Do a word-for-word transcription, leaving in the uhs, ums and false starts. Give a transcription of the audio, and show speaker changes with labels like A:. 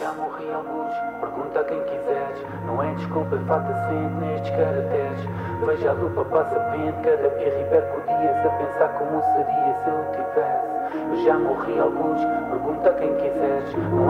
A: já morri alguns, pergunta a quem quiseres. Não é desculpa, é fato acende nestes caracteres. Veja a lupa, passa pente, cada birra e perco dias a pensar como seria se eu tivesse. Eu já morri alguns, pergunta a quem quiseres. Não